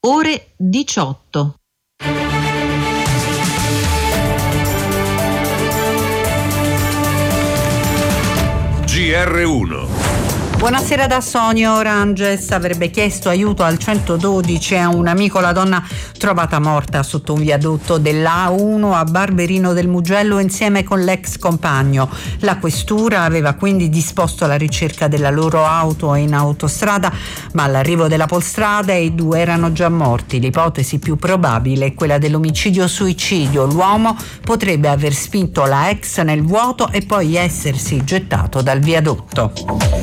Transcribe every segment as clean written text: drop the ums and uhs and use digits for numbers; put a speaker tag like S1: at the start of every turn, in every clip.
S1: ore 18.
S2: GR1.
S3: Buonasera da Sonio. Ranges avrebbe chiesto aiuto al 112 a un amico. La donna trovata morta sotto un viadotto dell'A1 a Barberino del Mugello insieme con l'ex compagno. La questura aveva quindi disposto la ricerca della loro auto in autostrada, ma all'arrivo della polstrada i due erano già morti. L'ipotesi più probabile è quella dell'omicidio-suicidio. L'uomo potrebbe aver spinto la ex nel vuoto e poi essersi gettato dal viadotto.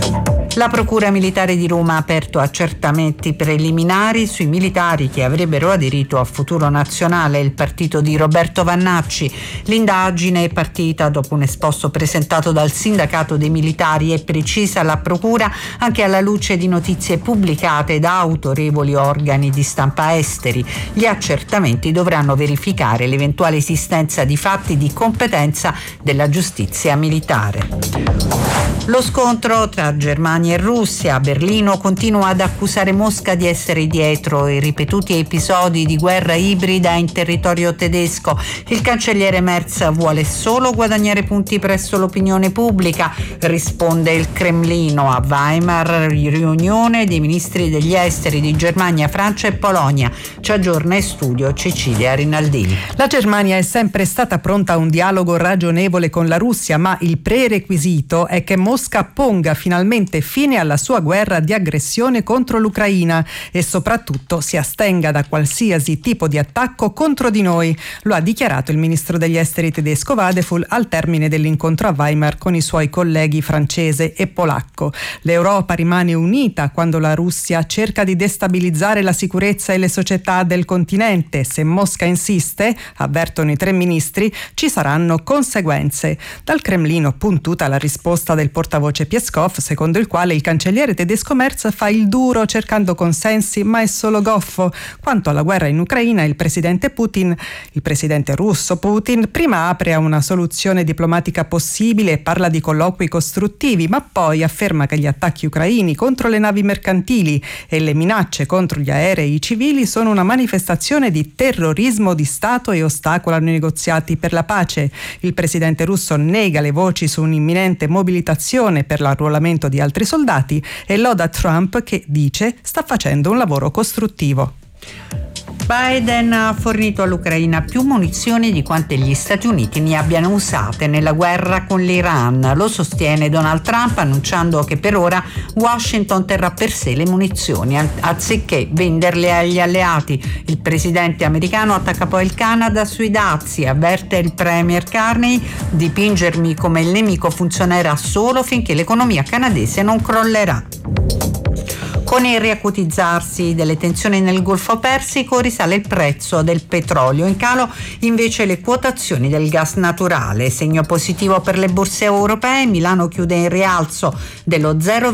S3: La Procura Militare di Roma ha aperto accertamenti preliminari sui militari che avrebbero aderito a Futuro Nazionale, il partito di Roberto Vannacci. L'indagine è partita dopo un esposto presentato dal sindacato dei militari e precisa la Procura anche alla luce di notizie pubblicate da autorevoli organi di stampa esteri. Gli accertamenti dovranno verificare l'eventuale esistenza di fatti di competenza della giustizia militare. Lo scontro tra Germania e Russia a Berlino continua ad accusare Mosca di essere dietro i ripetuti episodi di guerra ibrida in territorio tedesco. Il cancelliere Merz vuole solo guadagnare punti presso l'opinione pubblica, risponde il Cremlino. A Weimar, riunione dei ministri degli esteri di Germania, Francia e Polonia. Ci aggiorna in studio Cecilia Rinaldini.
S4: La Germania è sempre stata pronta a un dialogo ragionevole con la Russia, ma il prerequisito è che Mosca ponga finalmente fine alla sua guerra di aggressione contro l'Ucraina e soprattutto si astenga da qualsiasi tipo di attacco contro di noi. Lo ha dichiarato il ministro degli esteri tedesco Vadeful al termine dell'incontro a Weimar con i suoi colleghi francese e polacco. L'Europa rimane unita quando la Russia cerca di destabilizzare la sicurezza e le società del continente. Se Mosca insiste, avvertono i tre ministri, ci saranno conseguenze. Dal Cremlino puntuta la risposta del portavoce Peskov, secondo il quale il cancelliere tedesco Merz fa il duro cercando consensi, ma è solo goffo. Quanto alla guerra in Ucraina, il presidente russo Putin, prima apre a una soluzione diplomatica possibile e parla di colloqui costruttivi, ma poi afferma che gli attacchi ucraini contro le navi mercantili e le minacce contro gli aerei civili sono una manifestazione di terrorismo di Stato e ostacolano i negoziati per la pace. Il presidente russo nega le voci su un'imminente mobilitazione per l'arruolamento di altri soldati e loda Trump che dice sta facendo un lavoro costruttivo.
S3: Biden ha fornito all'Ucraina più munizioni di quante gli Stati Uniti ne abbiano usate nella guerra con l'Iran. Lo sostiene Donald Trump, annunciando che per ora Washington terrà per sé le munizioni anziché venderle agli alleati. Il presidente americano attacca poi il Canada sui dazi, avverte il premier Carney: dipingermi come il nemico funzionerà solo finché l'economia canadese non crollerà. Con il riacutizzarsi delle tensioni nel Golfo Persico risale il prezzo del petrolio, in calo invece le quotazioni del gas naturale. Segno positivo per le borse europee, Milano chiude in rialzo dello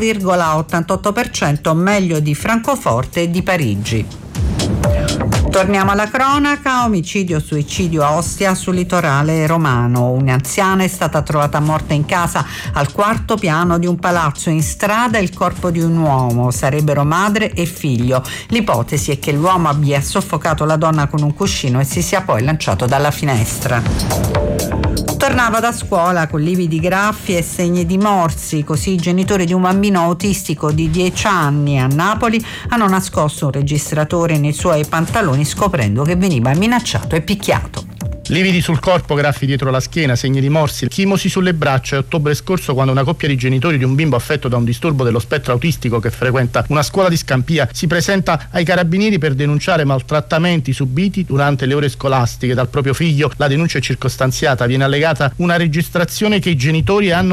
S3: 0,88%, meglio di Francoforte e di Parigi. Torniamo alla cronaca. Omicidio-suicidio a Ostia sul litorale romano. Un'anziana è stata trovata morta in casa al quarto piano di un palazzo. In strada il corpo di un uomo, sarebbero madre e figlio. L'ipotesi è che l'uomo abbia soffocato la donna con un cuscino e si sia poi lanciato dalla finestra. Tornava da scuola con lividi graffi e segni di morsi, così i genitori di un bambino autistico di 10 anni a Napoli hanno nascosto un registratore nei suoi pantaloni scoprendo che veniva minacciato e picchiato.
S5: Lividi sul corpo, graffi dietro la schiena, segni di morsi, chimosi sulle braccia. È ottobre scorso quando una coppia di genitori di un bimbo affetto da un disturbo dello spettro autistico che frequenta una scuola di Scampia si presenta ai carabinieri per denunciare maltrattamenti subiti durante le ore scolastiche dal proprio figlio. La denuncia è circostanziata, viene allegata una registrazione che i genitori hanno